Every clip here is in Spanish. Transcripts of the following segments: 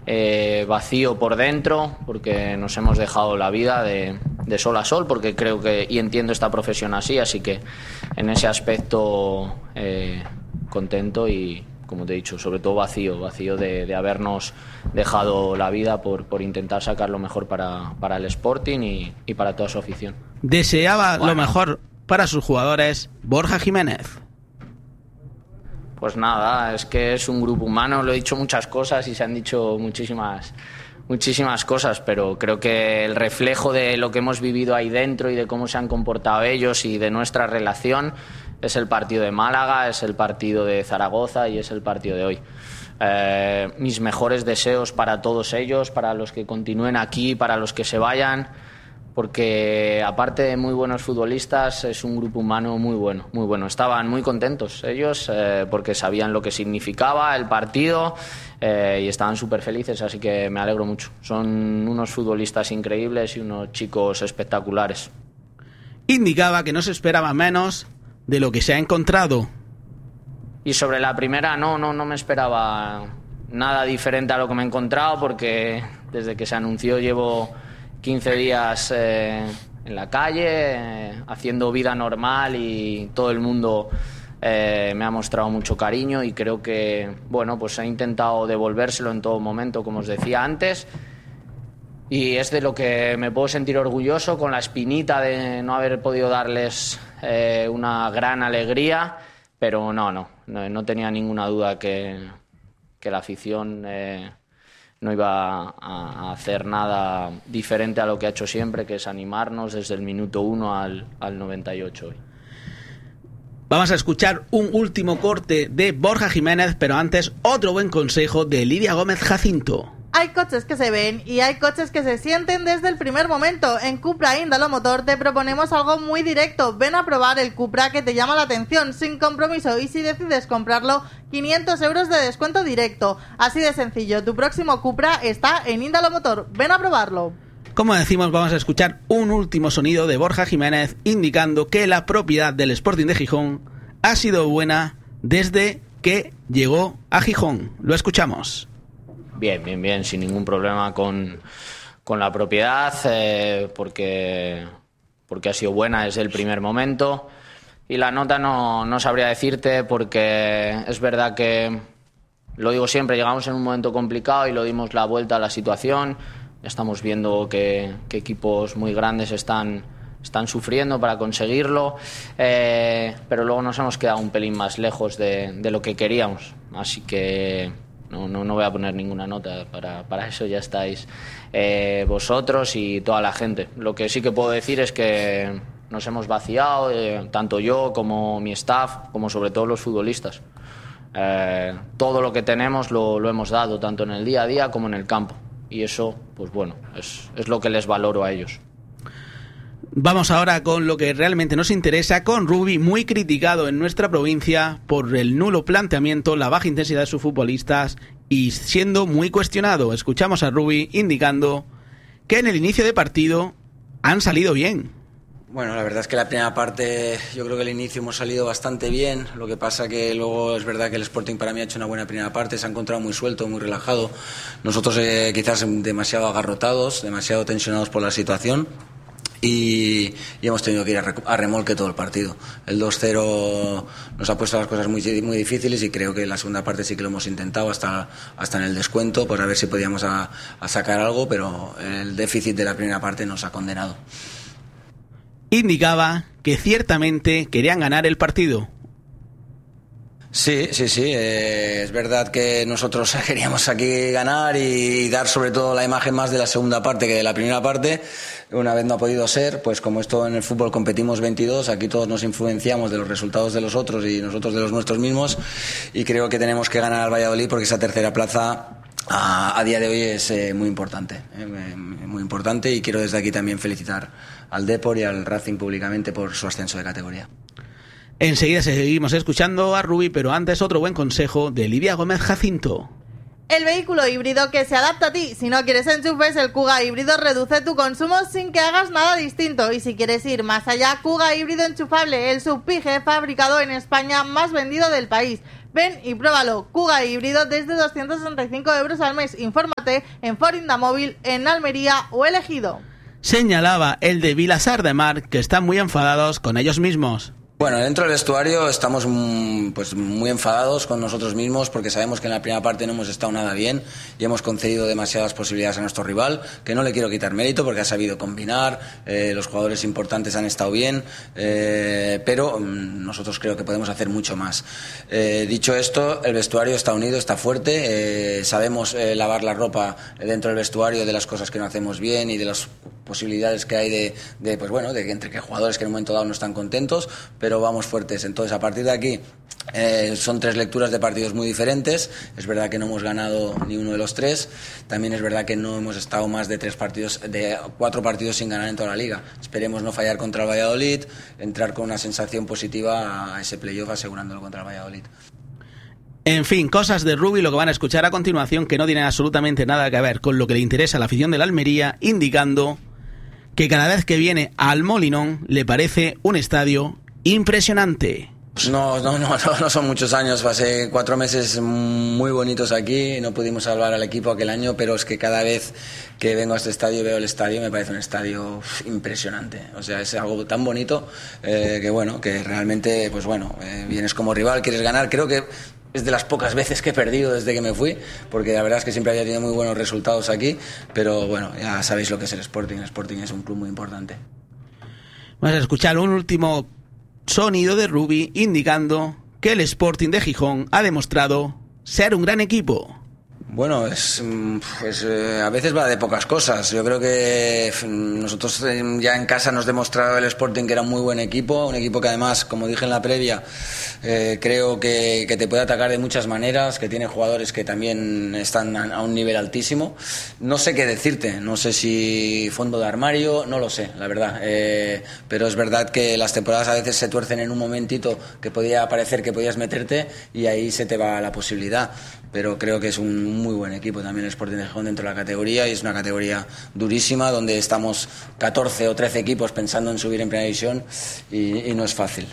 vacío por dentro, porque nos hemos dejado la vida de sol a sol, porque creo que y entiendo esta profesión así que en ese aspecto contento y, como te he dicho, sobre todo vacío de habernos dejado la vida por intentar sacar lo mejor para el Sporting y para toda su afición. Deseaba lo mejor para sus jugadores Borja Jiménez. Pues nada, es que es un grupo humano, lo he dicho muchas cosas y se han dicho muchísimas cosas, pero creo que el reflejo de lo que hemos vivido ahí dentro y de cómo se han comportado ellos y de nuestra relación es el partido de Málaga, es el partido de Zaragoza y es el partido de hoy. Mis mejores deseos para todos ellos, para los que continúen aquí, para los que se vayan, porque aparte de muy buenos futbolistas es un grupo humano muy bueno. Estaban muy contentos ellos porque sabían lo que significaba el partido y estaban súper felices, así que me alegro mucho. Son unos futbolistas increíbles y unos chicos espectaculares. Indicaba que no se esperaba menos de lo que se ha encontrado. Y sobre la primera no me esperaba nada diferente a lo que me he encontrado, porque desde que se anunció llevo 15 días en la calle, haciendo vida normal y todo el mundo me ha mostrado mucho cariño y creo que, pues he intentado devolvérselo en todo momento, como os decía antes, y es de lo que me puedo sentir orgulloso, con la espinita de no haber podido darles una gran alegría, pero no tenía ninguna duda que la afición no iba a hacer nada diferente a lo que ha hecho siempre, que es animarnos desde el minuto 1 al 98 hoy. Vamos a escuchar un último corte de Borja Jiménez, pero antes otro buen consejo de Lidia Gómez Jacinto. Hay coches que se ven y hay coches que se sienten desde el primer momento. En Cupra Índalo Motor te proponemos algo muy directo. Ven a probar el Cupra que te llama la atención, sin compromiso, y si decides comprarlo, 500 euros de descuento directo. Así de sencillo, tu próximo Cupra está en Índalo Motor. Ven a probarlo. Como decimos, vamos a escuchar un último sonido de Borja Jiménez indicando que la propiedad del Sporting de Gijón ha sido buena desde que llegó a Gijón. Lo escuchamos. Bien, sin ningún problema con la propiedad, porque ha sido buena desde el primer momento. Y la nota no sabría decirte, porque es verdad que, lo digo siempre, llegamos en un momento complicado y lo dimos la vuelta a la situación. Estamos viendo que equipos muy grandes están sufriendo para conseguirlo, pero luego nos hemos quedado un pelín más lejos de lo que queríamos. Así que no voy a poner ninguna nota, para eso ya estáis vosotros y toda la gente. Lo que sí que puedo decir es que nos hemos vaciado, tanto yo como mi staff, como sobre todo los futbolistas. Todo lo que tenemos lo hemos dado, tanto en el día a día como en el campo. Y eso, es lo que les valoro a ellos. Vamos ahora con lo que realmente nos interesa, con Rubi, muy criticado en nuestra provincia por el nulo planteamiento, la baja intensidad de sus futbolistas y siendo muy cuestionado. Escuchamos a Rubi indicando que en el inicio de partido han salido bien. Bueno, la verdad es que la primera parte, yo creo que al inicio hemos salido bastante bien. Lo que pasa que luego es verdad que el Sporting para mí ha hecho una buena primera parte, se ha encontrado muy suelto, muy relajado. Nosotros quizás demasiado agarrotados, demasiado tensionados por la situación. Y hemos tenido que ir a remolque todo el partido. El 2-0 nos ha puesto las cosas muy difíciles y creo que en la segunda parte sí que lo hemos intentado hasta en el descuento, por a ver si podíamos a sacar algo, pero el déficit de la primera parte nos ha condenado. Indicaba que ciertamente querían ganar el partido. Sí, es verdad que nosotros queríamos aquí ganar y dar sobre todo la imagen más de la segunda parte que de la primera parte. Una vez no ha podido ser, pues como esto en el fútbol competimos 22, aquí todos nos influenciamos de los resultados de los otros y nosotros de los nuestros mismos, y creo que tenemos que ganar al Valladolid porque esa tercera plaza a día de hoy es muy importante, y quiero desde aquí también felicitar al Depor y al Racing públicamente por su ascenso de categoría. Enseguida seguimos escuchando a Rubi, pero antes otro buen consejo de Lidia Gómez Jacinto. El vehículo híbrido que se adapta a ti. Si no quieres enchufes, el Kuga híbrido reduce tu consumo sin que hagas nada distinto. Y si quieres ir más allá, Kuga híbrido enchufable, el sub PIGE fabricado en España más vendido del país. Ven y pruébalo. Kuga híbrido desde 265 euros al mes. Infórmate en Forinda Móvil, en Almería o El Ejido. Señalaba el de Vilassar de Mar que están muy enfadados con ellos mismos. Bueno, dentro del vestuario estamos pues muy enfadados con nosotros mismos porque sabemos que en la primera parte no hemos estado nada bien y hemos concedido demasiadas posibilidades a nuestro rival, que no le quiero quitar mérito porque ha sabido combinar, los jugadores importantes han estado bien, pero nosotros creo que podemos hacer mucho más. Dicho esto, el vestuario está unido, está fuerte, sabemos lavar la ropa dentro del vestuario de las cosas que no hacemos bien y de las posibilidades que hay de que entre que jugadores que en un momento dado no están contentos, pero vamos fuertes. Entonces, a partir de aquí son 3 lecturas de partidos muy diferentes. Es verdad que no hemos ganado ni uno de los 3. También es verdad que no hemos estado más de 4 partidos sin ganar en toda la liga. Esperemos no fallar contra el Valladolid, entrar con una sensación positiva a ese playoff asegurándolo contra el Valladolid. En fin, cosas de Rubi, lo que van a escuchar a continuación, que no tienen absolutamente nada que ver con lo que le interesa a la afición de la Almería, indicando que cada vez que viene al Molinón le parece un estadio impresionante. No son muchos años, pasé 4 meses muy bonitos aquí, no pudimos salvar al equipo aquel año, pero es que cada vez que vengo a este estadio y veo el estadio me parece un estadio impresionante, o sea, es algo tan bonito que realmente vienes como rival, quieres ganar. Creo que es de las pocas veces que he perdido desde que me fui, porque la verdad es que siempre había tenido muy buenos resultados aquí, pero bueno, ya sabéis lo que es el Sporting es un club muy importante. Vamos a escuchar un último sonido de Rubi indicando que el Sporting de Gijón ha demostrado ser un gran equipo. Bueno, a veces va de pocas cosas. Yo creo que nosotros ya en casa nos demostrado el Sporting que era un muy buen equipo, un equipo que además, como dije en la previa, creo que te puede atacar de muchas maneras, que tiene jugadores que también están a un nivel altísimo. No sé qué decirte, no sé si fondo de armario, no lo sé, la verdad. Pero es verdad que las temporadas a veces se tuercen en un momentito que podía parecer que podías meterte y ahí se te va la posibilidad. Pero creo que es un muy buen equipo también el Sporting de Gijón dentro de la categoría, y es una categoría durísima donde estamos 14 o 13 equipos pensando en subir en primera división y no es fácil.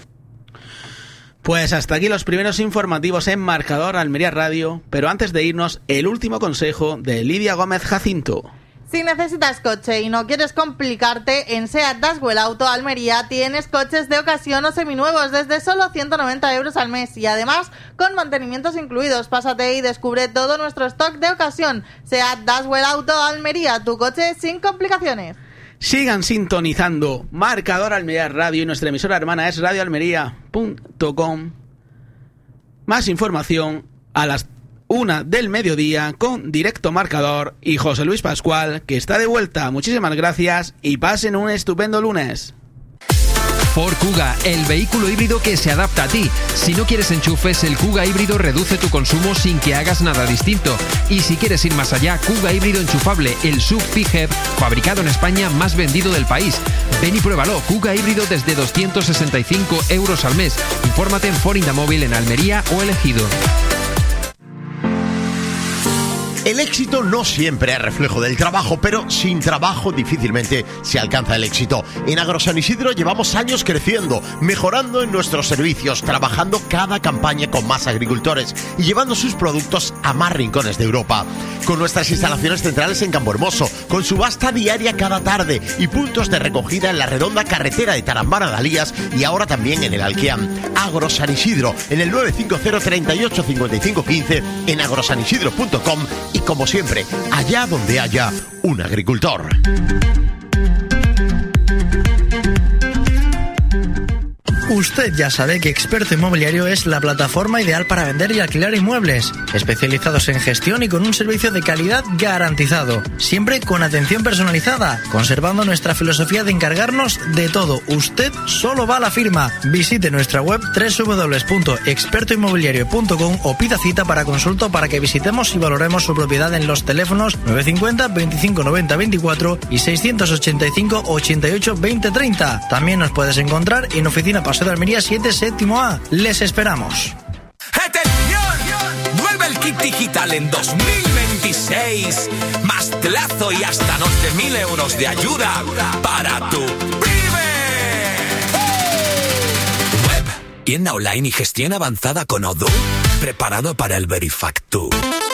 Pues hasta aquí los primeros informativos en Marcador Almería Radio, pero antes de irnos, el último consejo de Lidia Gómez Jacinto. Si necesitas coche y no quieres complicarte, en SEAT Daswell Auto Almería tienes coches de ocasión o seminuevos desde solo 190 euros al mes y además con mantenimientos incluidos. Pásate y descubre todo nuestro stock de ocasión. SEAT Daswell Auto Almería, tu coche sin complicaciones. Sigan sintonizando Marcador Almería Radio y nuestra emisora hermana es radioalmería.com. Más información a las 1 del mediodía con Directo Marcador y José Luis Pascual, que está de vuelta. Muchísimas gracias y pasen un estupendo lunes. Ford Kuga, el vehículo híbrido que se adapta a ti. Si no quieres enchufes, el Kuga híbrido reduce tu consumo sin que hagas nada distinto. Y si quieres ir más allá, Kuga híbrido enchufable, el SUV PHEV, fabricado en España, más vendido del país. Ven y pruébalo, Kuga híbrido desde 265 euros al mes. Infórmate en Forinda Móvil en Almería o El Ejido. El éxito no siempre es reflejo del trabajo, pero sin trabajo difícilmente se alcanza el éxito. En Agrosan Isidro llevamos años creciendo, mejorando en nuestros servicios, trabajando cada campaña con más agricultores y llevando sus productos a más rincones de Europa. Con nuestras instalaciones centrales en Campo Hermoso, con subasta diaria cada tarde y puntos de recogida en la redonda carretera de Tarambana a Dalías y ahora también en el Alquiam. Agrosan Isidro, en el 950 38 55 15, en agrosanisidro.com. Y como siempre, allá donde haya un agricultor. Usted ya sabe que Experto Inmobiliario es la plataforma ideal para vender y alquilar inmuebles, especializados en gestión y con un servicio de calidad garantizado, siempre con atención personalizada, conservando nuestra filosofía de encargarnos de todo. Usted solo va a la firma. Visite nuestra web www.expertoinmobiliario.com o pida cita para consulta para que visitemos y valoremos su propiedad en los teléfonos 950 25 90 24 y 685 88 20 30. También nos puedes encontrar en Oficina Paseo de Almería 7, 7A. Les esperamos. ¡Atención! Vuelve el kit digital en 2026. Más plazo y hasta 12.000 euros de ayuda para tu pyme. Web, tienda online y gestión avanzada con Odoo. preparado para el Verifactu.